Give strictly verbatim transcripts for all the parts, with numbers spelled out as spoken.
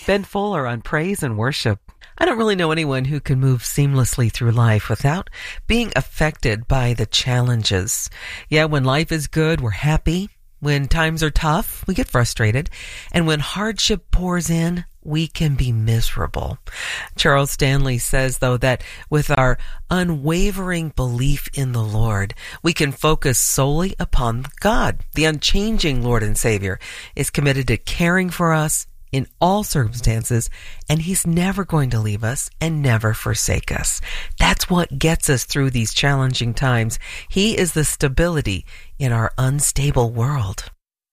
spend full are on praise and worship. I don't really know anyone who can move seamlessly through life without being affected by the challenges. Yeah, when life is good, we're happy. When times are tough, we get frustrated. And when hardship pours in, we can be miserable. Charles Stanley says, though, that with our unwavering belief in the Lord, we can focus solely upon God. The unchanging Lord and Savior is committed to caring for us in all circumstances, and He's never going to leave us and never forsake us. That's what gets us through these challenging times. He is the stability in our unstable world.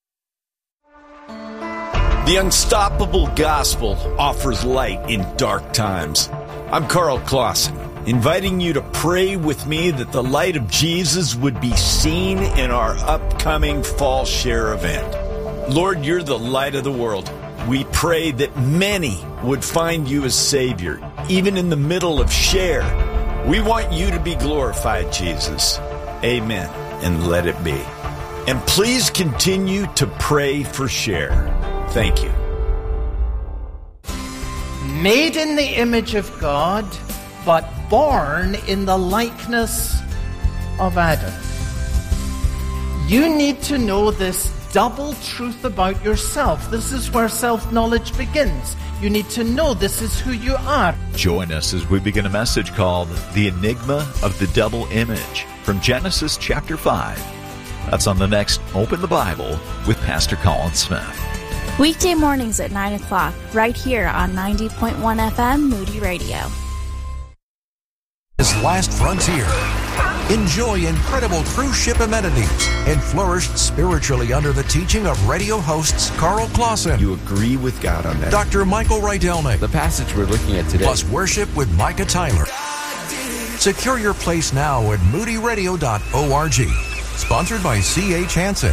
The Unstoppable Gospel offers light in dark times. I'm Carl Clausen, inviting you to pray with me that the light of Jesus would be seen in our upcoming Fall Share event. Lord, you're the light of the world. We pray that many would find you as Savior, even in the middle of Share. We want you to be glorified, Jesus. Amen, and let it be. And please continue to pray for Share. Thank you. Made in the image of God, but born in the likeness of Adam. You need to know this double truth about yourself. This is where self-knowledge begins. You need to know this is who you are. Join us as we begin a message called The Enigma of the Double Image from Genesis chapter five. That's on the next Open the Bible with Pastor Colin Smith. Weekday mornings at nine o'clock, right here on ninety point one F M Moody Radio. His last frontier. Enjoy incredible cruise ship amenities and flourish spiritually under the teaching of radio hosts Carl Clausen. You agree with God on that? Doctor Michael Rydelnik. The passage we're looking at today. Plus worship with Micah Tyler. Secure your place now at moody radio dot org. Sponsored by C H Hansen.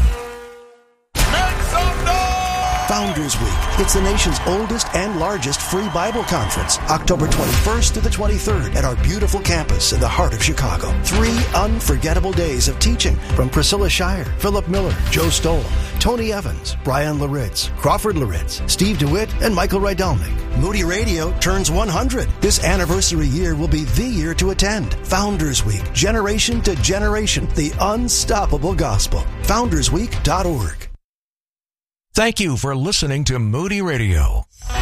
Founders Week. It's the nation's oldest and largest free Bible conference, October twenty-first to the twenty-third at our beautiful campus in the heart of Chicago. Three unforgettable days of teaching from Priscilla Shire, Philip Miller, Joe Stoll, Tony Evans, Brian Laritz, Crawford Laritz, Steve DeWitt, and Michael Rydelnik. Moody Radio turns one hundred. This anniversary year will be the year to attend. Founders Week, generation to generation, the unstoppable gospel. founders week dot org. Thank you for listening to Moody Radio.